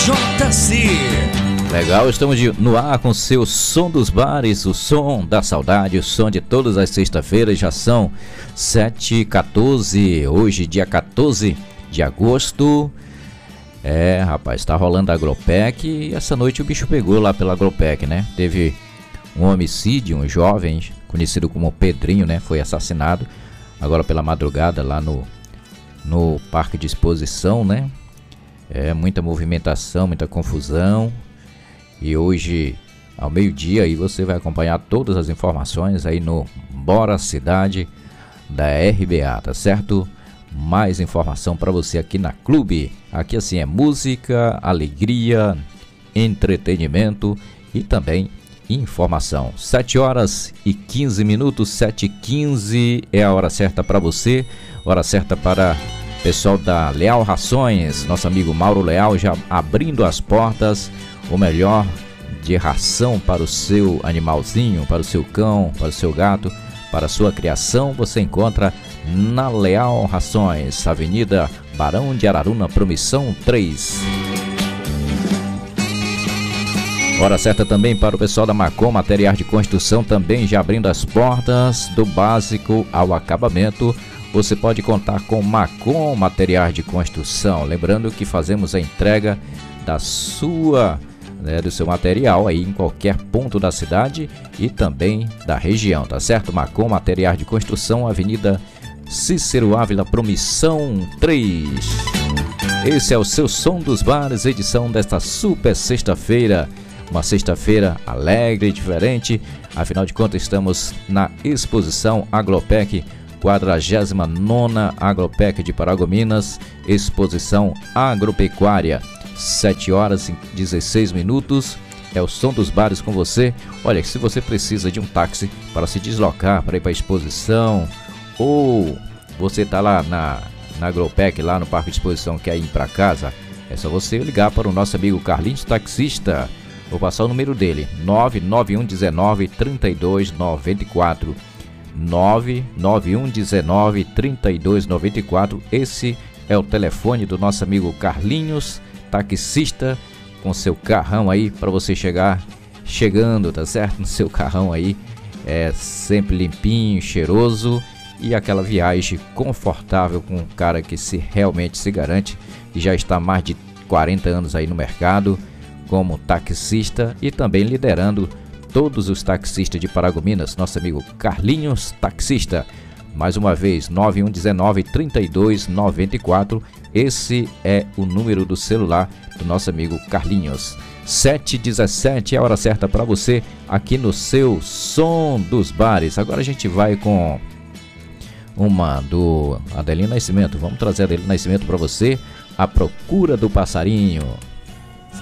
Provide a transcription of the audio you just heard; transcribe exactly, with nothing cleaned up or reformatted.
J C. Legal, estamos de, no ar com o seu Som dos Bares, o som da saudade, o som de todas as sextas-feiras. Já são sete e quatorze, hoje dia quatorze de agosto. É, rapaz, tá rolando a Agropec e essa noite o bicho pegou lá pela Agropec, né? Teve um homicídio, um jovem conhecido como Pedrinho, né? Foi assassinado agora pela madrugada lá no, no parque de exposição, né? É, muita movimentação, muita confusão. E hoje, ao meio-dia, aí você vai acompanhar todas as informações aí no Bora Cidade da R B A, tá certo? Mais informação para você aqui na Clube. Aqui assim é música, alegria, entretenimento e também informação. sete horas e quinze minutos, sete e quinze é a hora certa para você, hora certa para o pessoal da Leal Rações, nosso amigo Mauro Leal já abrindo as portas. O melhor de ração para o seu animalzinho, para o seu cão, para o seu gato, para a sua criação, você encontra na Leal Rações, Avenida Barão de Araruna, Promissão três. Hora certa também para o pessoal da Macom Materiais de Construção, também já abrindo as portas do básico ao acabamento. Você pode contar com Macom Materiais de Construção. Lembrando que fazemos a entrega da sua... Né, do seu material aí em qualquer ponto da cidade e também da região, tá certo? Macom Materiais de Construção, Avenida Cícero Ávila, Promissão três. Esse é o seu Som dos Bares, edição desta super sexta-feira, uma sexta-feira alegre e diferente. Afinal de contas, estamos na exposição Agropec, quadragésima nona Agropec de Paragominas, exposição agropecuária. sete horas e dezesseis minutos, é o Som dos Bares com você. Olha, se você precisa de um táxi para se deslocar, para ir para a exposição, ou você está lá na, na Agropec, lá no Parque de Exposição, quer ir para casa, é só você ligar para o nosso amigo Carlinhos Taxista. Vou passar o número dele, nove nove um um nove, três dois nove quatro, nove nove um um nove, três dois nove quatro. Esse é o telefone do nosso amigo Carlinhos Taxista, com seu carrão aí para você chegar chegando, tá certo? No seu carrão aí, é sempre limpinho, cheiroso e aquela viagem confortável com um cara que se realmente se garante e já está há mais de quarenta anos aí no mercado como taxista e também liderando todos os taxistas de Paragominas, nosso amigo Carlinhos Taxista. Mais uma vez, nove um um nove, três dois nove quatro. Esse é o número do celular do nosso amigo Carlinhos. sete e dezessete é a hora certa para você aqui no seu Som dos Bares. Agora a gente vai com uma do Adelino Nascimento. Vamos trazer Adelino Nascimento para você. A Procura do Passarinho.